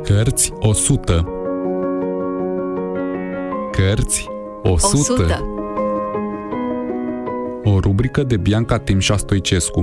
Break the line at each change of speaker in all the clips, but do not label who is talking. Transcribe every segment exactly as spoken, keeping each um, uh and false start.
Cărți o sută. Cărți o sută. O rubrică de Bianca Timșa Stoicescu.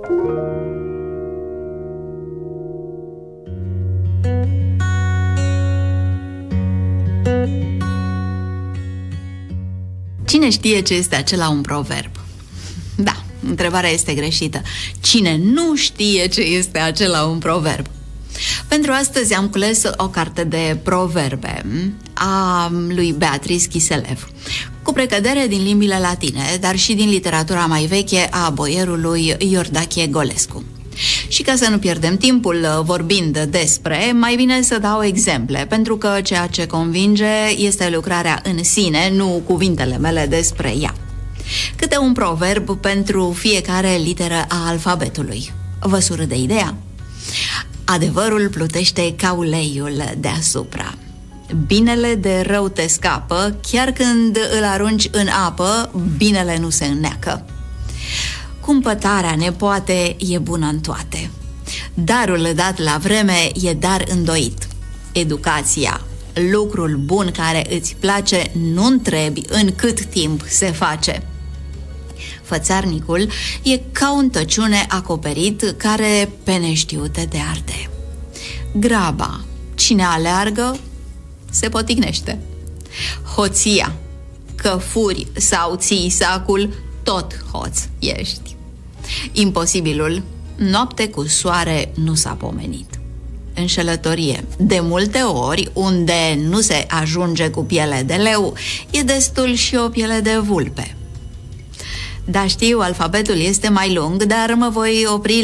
Cine știe ce este acela un proverb? Da, întrebarea este greșită. Cine nu știe ce este acela un proverb? Pentru astăzi am cules o carte de proverbe a lui Beatrice Chiselev, cu precădere din limbile latine, dar și din literatura mai veche a boierului Iordache Golescu. Și ca să nu pierdem timpul vorbind despre, mai bine să dau exemple, pentru că ceea ce convinge este lucrarea în sine, nu cuvintele mele despre ea. Câte un proverb pentru fiecare literă a alfabetului. Vă surâde ideea? Adevărul plutește ca uleiul deasupra. Binele de rău te scapă, chiar când îl arunci în apă, binele nu se înneacă. Cumpătarea nepoate e bună în toate. Darul dat la vreme e dar îndoit. Educația, lucrul bun care îți place, nu întrebi în cât timp se face. Fățarnicul e ca un tăciune acoperit care pe neștiute de arde. Graba, cine aleargă, se poticnește. Hoția, că furi sau ții sacul, tot hoț ești. Imposibilul, noapte cu soare nu s-a pomenit. Înșelătorie, de multe ori, unde nu se ajunge cu piele de leu, e destul și o piele de vulpe. Da, știu, alfabetul este mai lung, dar mă voi opri